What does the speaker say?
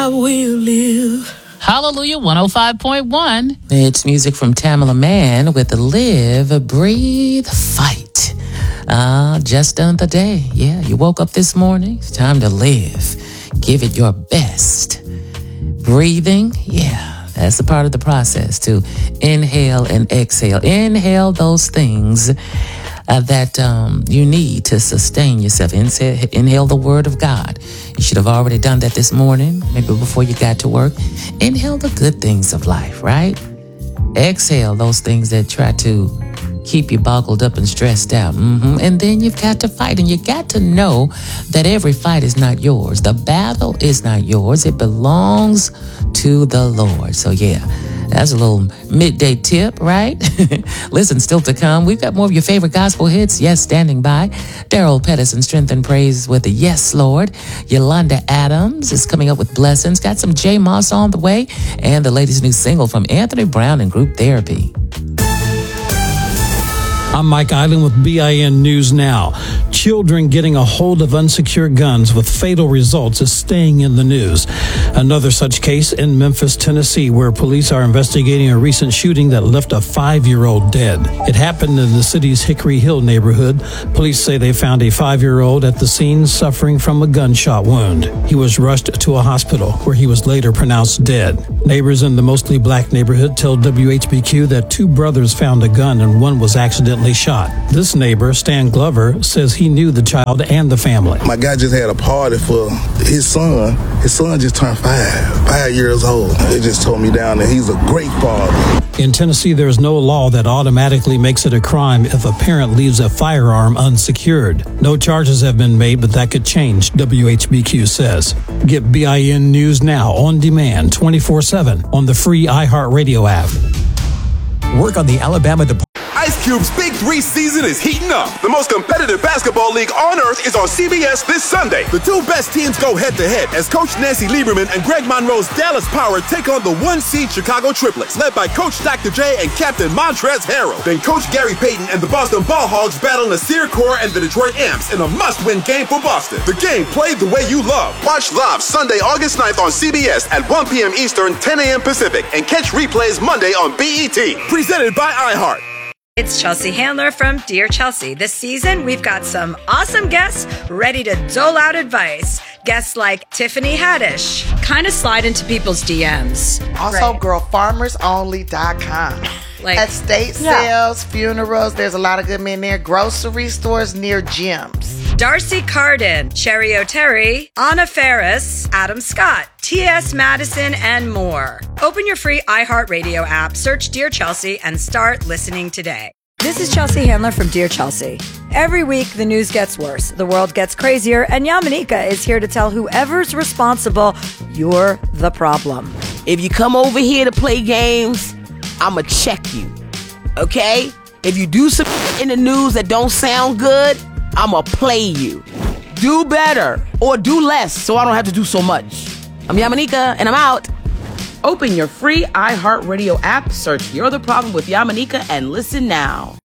I will live. Hallelujah 105.1. It's music from Tamala Mann with Live, Breathe, Fight. Just another day. Yeah, you woke up this morning. It's time to live. Give it your best. Breathing, yeah, that's a part of the process to inhale and exhale. Inhale those things that you need to sustain yourself. Inhale the word of God. You should have already done that this morning, maybe before you got to work. Inhale the good things of life, right? Exhale those things that try to keep you boggled up and stressed out. And then you've got to fight, and you got to know that every fight is not yours. The battle is not yours. It belongs to the Lord. So yeah, that's a little midday tip, right? Listen, still to come, we've got more of your favorite gospel hits. Yes, standing by. Daryl Pedersen, Strength and Praise with the Yes, Lord. Yolanda Adams is coming up with Blessings. Got some J Moss on the way. And the latest new single from Anthony Brown and Group Therapy. I'm Mike Island with BIN News Now. Children getting a hold of unsecured guns with fatal results is staying in the news. Another such case in Memphis, Tennessee, where police are investigating a recent shooting that left a 5-year-old dead. It happened in the city's Hickory Hill neighborhood. Police say they found a 5-year-old at the scene suffering from a gunshot wound. He was rushed to a hospital where he was later pronounced dead. Neighbors in the mostly black neighborhood tell WHBQ that 2 brothers found a gun and one was accidentally shot. This neighbor, Stan Glover, says he knew the child and the family. My guy just had a party for his son. His son just turned 5 years old. They just told me down there he's a great father. In Tennessee, there is no law that automatically makes it a crime if a parent leaves a firearm unsecured. No charges have been made, but that could change, WHBQ says. Get BIN News Now on demand 24/7 on the free iHeartRadio app. Work on the Alabama Department. Ice Cube's Big 3 season is heating up. The most competitive basketball league on earth is on CBS this Sunday. The 2 best teams go head-to-head as Coach Nancy Lieberman and Greg Monroe's Dallas Power take on the 1-seed Chicago Triplets, led by Coach Dr. J and Captain Montrezl Harrell. Then Coach Gary Payton and the Boston Ball Hogs battle Nasir Kaur and the Detroit Amps in a must-win game for Boston. The game played the way you love. Watch live Sunday, August 9th on CBS at 1 p.m. Eastern, 10 a.m. Pacific, and catch replays Monday on BET. Presented by iHeart. It's Chelsea Handler from Dear Chelsea. This season, we've got some awesome guests ready to dole out advice. Guests like Tiffany Haddish. Kind of slide into people's DMs. Also, girlfarmersonly.com. Estate sales, funerals, there's a lot of good men there. Grocery stores near gyms. Darcy Carden, Cherry O'Terry, Anna Ferris, Adam Scott, T.S. Madison, and more. Open your free iHeartRadio app, search Dear Chelsea, and start listening today. This is Chelsea Handler from Dear Chelsea. Every week, the news gets worse, the world gets crazier, and Yamanika is here to tell whoever's responsible, you're the problem. If you come over here to play games, I'ma check you, okay? If you do some in the news that don't sound good, I'ma play you. Do better or do less so I don't have to do so much. I'm Yamanika and I'm out. Open your free iHeartRadio app, search You're the Problem with Yamanika, and listen now.